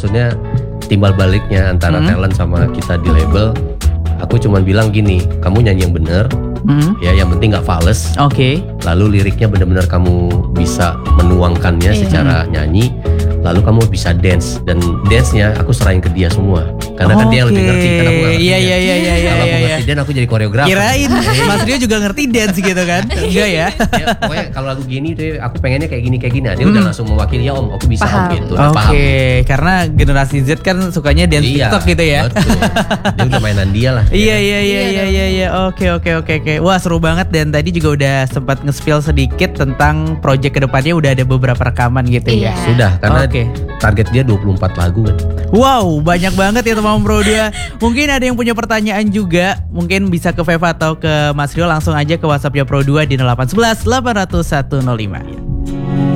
maksudnya timbal baliknya antara talent sama kita di label. Aku cuman bilang gini, kamu nyanyi yang bener, ya yang penting nggak fales. Oke. Lalu liriknya benar-benar kamu bisa menuangkannya secara nyanyi. Lalu kamu bisa dance, dan dance-nya aku serahin ke dia semua. Karena kan dia yang lebih ngerti, karena aku nggak ngerti. Iya. Kalau aku ngerti dance, aku jadi koreografer. Kirain Mas Rio juga ngerti dance gitu kan? Enggak ya? Ya, pokoknya kalau lagu gini tuh, aku pengennya kayak gini. Nah, dia udah langsung mewakili, ya om, aku bisa om gitu. Oke, karena generasi Z kan sukanya dance TikTok gitu ya. Betul. Dia udah mainan dia lah. Iya. Oke. Wah, seru banget, dan tadi juga udah sempat nge-spill sedikit tentang project kedepannya, udah ada beberapa rekaman gitu ya. Sudah, karena target dia 24 lagu kan. Wow, banyak banget ya teman Pro 2. Mungkin ada yang punya pertanyaan juga, mungkin bisa ke Veva atau ke Mas Rio, langsung aja ke WhatsAppnya Pro 2 di 0811 800 105.